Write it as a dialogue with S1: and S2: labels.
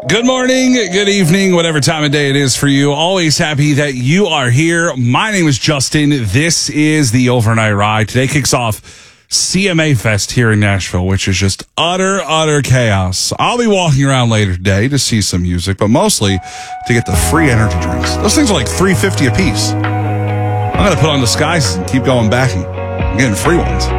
S1: Good morning, good evening, whatever time of day it is for you. Always happy that you are here. My name is Justin. This is the Overnight Ride. Today kicks off CMA Fest here in Nashville, which is just utter chaos. I'll be walking around later today to see some music, but mostly to get the free energy drinks. Those things are like $3.50 a piece. I'm going to put on disguises and keep going back and getting free ones.